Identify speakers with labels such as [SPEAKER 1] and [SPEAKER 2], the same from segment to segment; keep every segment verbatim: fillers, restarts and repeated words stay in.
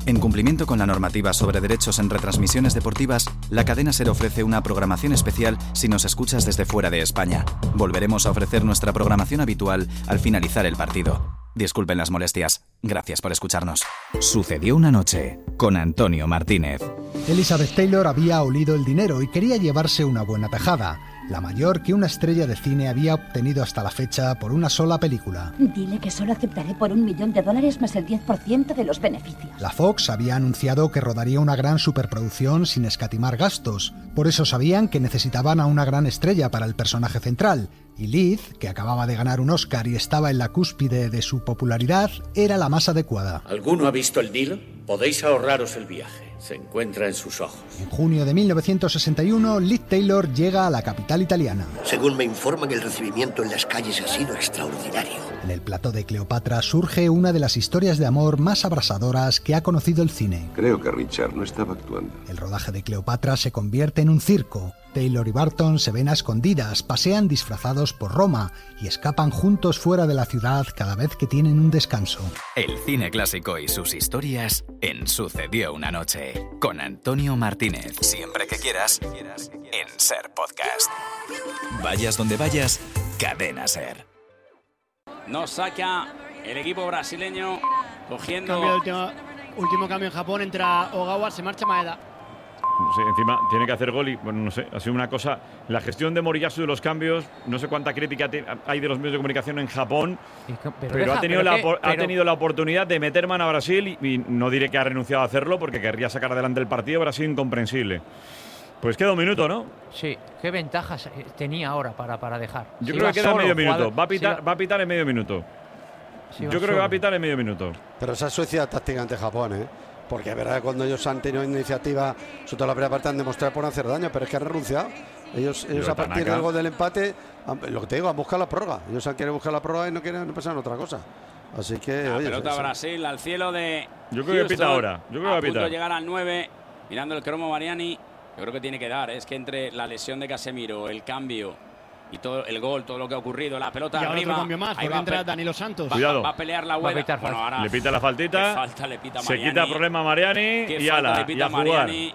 [SPEAKER 1] En cumplimiento con la normativa sobre derechos en retransmisiones deportivas, la cadena SER ofrece una programación especial si nos escuchas desde fuera de España. Volveremos a ofrecer nuestra programación habitual al finalizar el partido. Disculpen las molestias. Gracias por escucharnos. Sucedió una noche con Antonio Martínez.
[SPEAKER 2] Elizabeth Taylor había olido el dinero y quería llevarse una buena tajada, la mayor que una estrella de cine había obtenido hasta la fecha por una sola película.
[SPEAKER 3] Dile que solo aceptaré por un millón de dólares más el diez por ciento de los beneficios.
[SPEAKER 2] La Fox había anunciado que rodaría una gran superproducción sin escatimar gastos. Por eso sabían que necesitaban a una gran estrella para el personaje central. Y Liz, que acababa de ganar un Oscar y estaba en la cúspide de su popularidad, era la más adecuada.
[SPEAKER 4] ¿Alguno ha visto el deal? Podéis ahorraros el viaje. Se encuentra en sus ojos.
[SPEAKER 2] En junio de mil novecientos sesenta y uno, Liz Taylor llega a la capital italiana.
[SPEAKER 5] Según me informan, el recibimiento en las calles ha sido extraordinario.
[SPEAKER 2] En el plató de Cleopatra surge una de las historias de amor más abrasadoras que ha conocido el cine.
[SPEAKER 6] Creo que Richard no estaba actuando.
[SPEAKER 2] El rodaje de Cleopatra se convierte en un circo. Taylor y Barton se ven a escondidas, pasean disfrazados por Roma y escapan juntos fuera de la ciudad cada vez que tienen un descanso.
[SPEAKER 1] El cine clásico y sus historias en Sucedió una noche con Antonio Martínez. Siempre que quieras, en SER Podcast. Vayas donde vayas, Cadena SER.
[SPEAKER 7] Nos saca el equipo brasileño cogiendo...
[SPEAKER 8] Cambio, último, último cambio en Japón, entra Ogawa, se marcha Maeda.
[SPEAKER 9] Sí, encima tiene que hacer gol y, bueno, no sé, ha sido una cosa... La gestión de Moriyasu de los cambios, no sé cuánta crítica hay de los medios de comunicación en Japón, pero, pero deja, ha, tenido pero la, que, ha pero... tenido la oportunidad de meter mano a Brasil y, y no diré que ha renunciado a hacerlo porque querría sacar adelante el partido, pero ha sido incomprensible. Pues queda un minuto, ¿no?
[SPEAKER 10] Sí, ¿qué ventajas tenía ahora para, para dejar?
[SPEAKER 9] Yo
[SPEAKER 10] si
[SPEAKER 9] creo que queda medio minuto,
[SPEAKER 10] jugador,
[SPEAKER 9] va, a pitar,
[SPEAKER 10] si
[SPEAKER 9] va a pitar en medio minuto. Si Yo creo solo. que va a pitar en medio minuto.
[SPEAKER 11] Pero esa es Suecia táctica ante Japón, ¿eh? Porque es verdad que cuando ellos han tenido iniciativa, sobre todo la primera parte, han demostrado por hacer daño, pero es que han renunciado. Ellos, ellos a partir del gol del empate, lo que te digo, han buscado la prórroga. Ellos han querido buscar la prórroga y no quieren no pensar en otra cosa. Así que,
[SPEAKER 7] la
[SPEAKER 11] oye,
[SPEAKER 7] pelota
[SPEAKER 11] sí,
[SPEAKER 7] Brasil al cielo de
[SPEAKER 9] Yo creo Houston, que pita ahora. Yo creo que va a pitar.
[SPEAKER 7] A punto de llegar al nueve, mirando el cromo Mariani. Yo creo que tiene que dar. Es que entre la lesión de Casemiro, el cambio y todo el gol, todo lo que ha ocurrido, la pelota
[SPEAKER 8] y
[SPEAKER 7] arriba.
[SPEAKER 8] Otro cambio más, ahí va a entrar Danilo Santos.
[SPEAKER 7] Va,
[SPEAKER 9] Cuidado.
[SPEAKER 7] Va a pelear la huella.
[SPEAKER 9] Bueno, ahora le pita la faltita.
[SPEAKER 7] Falta, le pita
[SPEAKER 9] se quita el problema a Mariani y ala, y a jugar.
[SPEAKER 7] Mariani.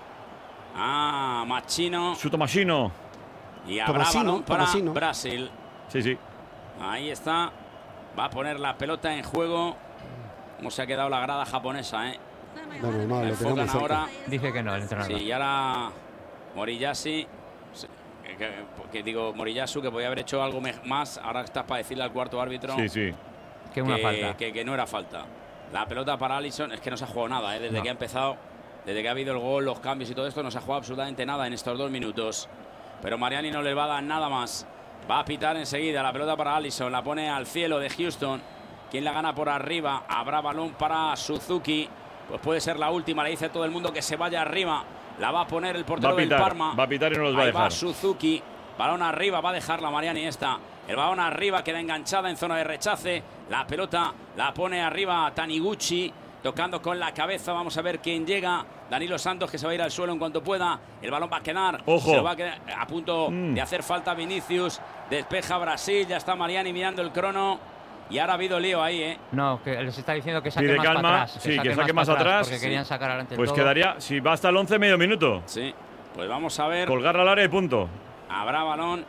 [SPEAKER 7] Ah, Machino.
[SPEAKER 9] Su Tomasino.
[SPEAKER 7] Y habrá balón para Tomasino. Brasil.
[SPEAKER 9] Sí, sí.
[SPEAKER 7] Ahí está. Va a poner la pelota en juego. Cómo se ha quedado la grada japonesa, ¿eh?
[SPEAKER 11] No, no, no, lo
[SPEAKER 7] enfocan ahora.
[SPEAKER 10] Dice que no, el entrenador.
[SPEAKER 7] Sí, y ahora Moriyasu. Que, que digo, Moriyasu, que podía haber hecho algo más. Ahora estás para decirle al cuarto árbitro
[SPEAKER 9] sí, sí.
[SPEAKER 10] que, una
[SPEAKER 7] que,
[SPEAKER 10] falta.
[SPEAKER 7] Que, que no era falta. La pelota para Alisson, es que no se ha jugado nada, ¿eh? Desde
[SPEAKER 10] no.
[SPEAKER 7] que ha empezado, desde que ha habido el gol, los cambios y todo esto, no se ha jugado absolutamente nada en estos dos minutos. Pero Mariani no le va a dar nada más. Va a pitar enseguida la pelota para Alisson, la pone al cielo de Houston. ¿Quién la gana por arriba? Habrá balón para Suzuki. Pues puede ser la última, le dice a todo el mundo que se vaya arriba. La va a poner el portero
[SPEAKER 9] pitar,
[SPEAKER 7] del Parma.
[SPEAKER 9] Va a pitar y no los va
[SPEAKER 7] Ahí
[SPEAKER 9] a dejar.
[SPEAKER 7] Va Suzuki. Balón arriba, va a dejar la Mariani esta. El balón arriba, queda enganchada en zona de rechace. La pelota la pone arriba Taniguchi, tocando con la cabeza. Vamos a ver quién llega. Danilo Santos, que se va a ir al suelo en cuanto pueda. El balón va a quedar.
[SPEAKER 9] Ojo.
[SPEAKER 7] Se lo va a quedar a punto
[SPEAKER 9] mm.
[SPEAKER 7] de hacer falta Vinicius. Despeja Brasil, ya está Mariani mirando el crono. Y ahora ha habido lío ahí, ¿eh?
[SPEAKER 10] No, que les está diciendo que saque
[SPEAKER 9] Pide
[SPEAKER 10] más
[SPEAKER 9] calma,
[SPEAKER 10] para atrás.
[SPEAKER 9] sí, que saque,
[SPEAKER 10] que
[SPEAKER 9] saque
[SPEAKER 10] más,
[SPEAKER 9] más atrás.
[SPEAKER 10] Porque
[SPEAKER 9] sí.
[SPEAKER 10] querían sacar adelante
[SPEAKER 9] Pues
[SPEAKER 10] todo.
[SPEAKER 9] quedaría, si va hasta el once, medio minuto.
[SPEAKER 7] Sí, pues vamos a ver.
[SPEAKER 9] Colgar al área y punto.
[SPEAKER 7] Habrá balón.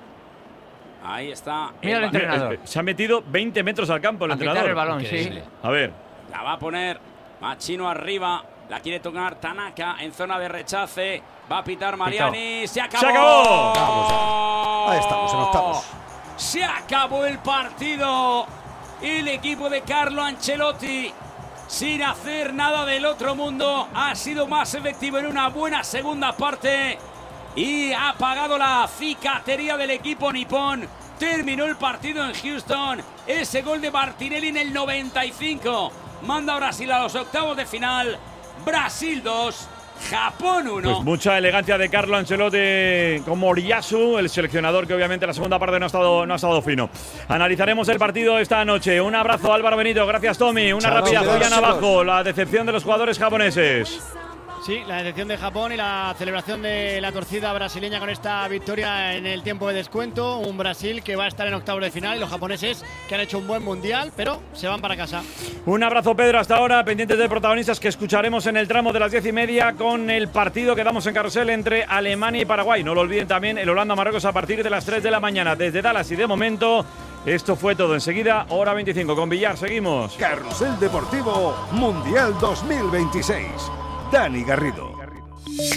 [SPEAKER 7] Ahí está.
[SPEAKER 10] Mira el, el entrenador.
[SPEAKER 9] Se ha metido veinte metros al campo el
[SPEAKER 10] a
[SPEAKER 9] entrenador.
[SPEAKER 10] el balón, sí.
[SPEAKER 9] A ver.
[SPEAKER 7] La va a poner Machino arriba. La quiere tocar Tanaka en zona de rechace. Va a pitar Mariani. Pitó. ¡Se acabó!
[SPEAKER 9] ¡Se
[SPEAKER 11] acabó! Ahí estamos, en octavos.
[SPEAKER 7] Se acabó el partido. El equipo de Carlo Ancelotti, sin hacer nada del otro mundo, ha sido más efectivo en una buena segunda parte y ha apagado la cicatería del equipo nipón. Terminó el partido en Houston. Ese gol de Martinelli en el noventa y cinco manda a Brasil a los octavos de final. Brasil dos, Japón uno.
[SPEAKER 9] Pues mucha elegancia de Carlo Ancelotti con Moriyasu, el seleccionador que obviamente en la segunda parte no ha estado, no ha estado fino. Analizaremos el partido esta noche. Un abrazo, Álvaro Benito. Gracias, Tommy. Una
[SPEAKER 11] Chao,
[SPEAKER 9] rápida
[SPEAKER 11] chao,
[SPEAKER 9] Julián
[SPEAKER 11] chao.
[SPEAKER 9] abajo. La decepción de los jugadores japoneses.
[SPEAKER 8] Sí, la decepción de Japón y la celebración de la torcida brasileña con esta victoria en el tiempo de descuento. Un Brasil que va a estar en octavos de final y los japoneses que han hecho un buen mundial, pero se van para casa.
[SPEAKER 9] Un abrazo, Pedro, hasta ahora, pendientes de protagonistas que escucharemos en el tramo de las diez y media con el partido que damos en carrusel entre Alemania y Paraguay. No lo olviden también el Holanda-Marruecos a partir de las tres de la mañana desde Dallas. Y de momento, esto fue todo. Enseguida, hora veinticinco con Villar. Seguimos.
[SPEAKER 12] Carrusel Deportivo Mundial dos mil veintiséis. Dani Garrido.